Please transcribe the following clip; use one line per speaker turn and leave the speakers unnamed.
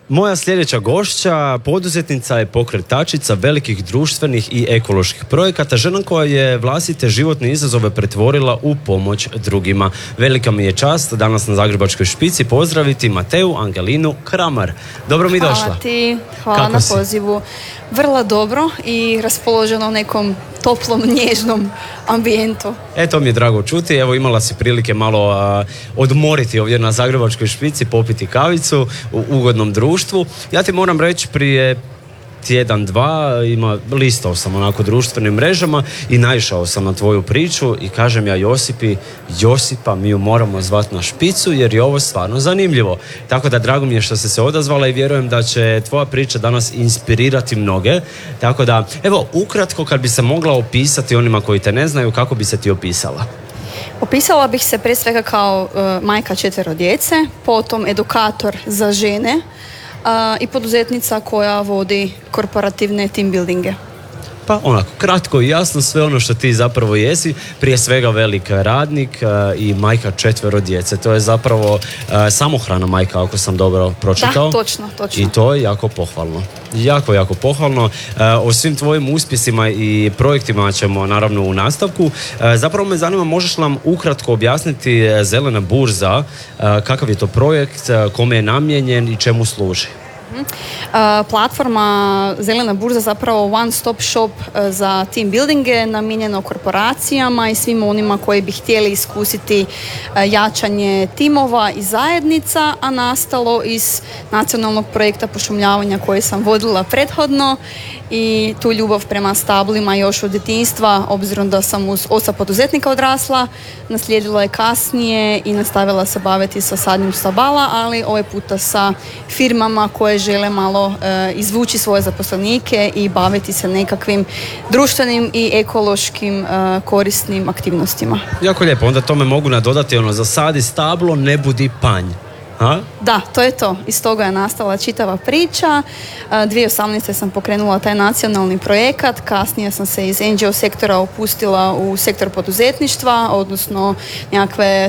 Moja sljedeća gošća, poduzetnica je pokretačica velikih društvenih i ekoloških projekata, žena koja je vlastite životne izazove pretvorila u pomoć drugima. Velika mi je čast danas na Zagrebačkoj špici pozdraviti Mateu Angelinu Kramar. Dobro mi došla.
Hvala ti, hvala na pozivu. Vrlo dobro i raspoloženo u nekom toplom, nježnom ambijentu.
To mi je drago čuti. Evo, imala si prilike malo odmoriti ovdje na Zagrebačkoj špici, popiti kavicu u ugodnom društvu. Ja ti moram reći, prije tjedan, dva, listao sam onako društvenim mrežama i naišao sam na tvoju priču i kažem ja Josipa, mi ju moramo zvati na špicu jer je ovo stvarno zanimljivo. Tako da drago mi je što si se odazvala i vjerujem da će tvoja priča danas inspirirati mnoge. Tako da, evo, ukratko kad bi se mogla opisati onima koji te ne znaju, kako bi se ti opisala?
Opisala bih se prije svega kao majka 4 djece, potom edukator za žene, i poduzetnica koja vodi korporativne team buildinge.
Pa onako, kratko i jasno sve ono što ti zapravo jesi, prije svega velik radnik i majka 4 djece. To je zapravo samohrana majka, ako sam dobro pročitao.
Da, točno.
I to je jako pohvalno. Jako pohvalno. O svim tvojim uspjesima i projektima ćemo naravno u nastavku. Zapravo me zanima, možeš nam ukratko objasniti Zelena burza, kakav je to projekt, kome je namijenjen i čemu služi?
Platforma Zelena burza zapravo one stop shop za team buildinge, namijenjeno korporacijama i svima onima koji bi htjeli iskusiti jačanje timova i zajednica, a nastalo iz nacionalnog projekta pošumljavanja koje sam vodila prethodno i tu ljubav prema stablima još od djetinjstva, obzirom da sam uz oca poduzetnika odrasla, naslijedila je kasnije i nastavila se baviti sa sadnjom stabala, ali ovaj puta sa firmama koje žele malo izvući svoje zaposlenike i baviti se nekakvim društvenim i ekološkim korisnim aktivnostima.
Jako lijepo, onda tome mogu nadodati zasadi stablo, ne budi panj. Ha?
Da, to je to. Iz toga je nastala čitava priča. 2018. sam pokrenula taj nacionalni projekat, kasnije sam se iz NGO sektora opustila u sektor poduzetništva, odnosno nekakve